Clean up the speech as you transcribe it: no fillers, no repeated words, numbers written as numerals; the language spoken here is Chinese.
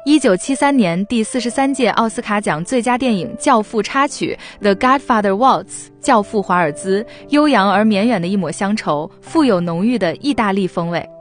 1973年第43届奥斯卡奖最佳电影《教父》插曲 The Godfather Waltz 教父华尔兹，悠扬而绵远的一抹乡愁，富有浓郁的意大利风味。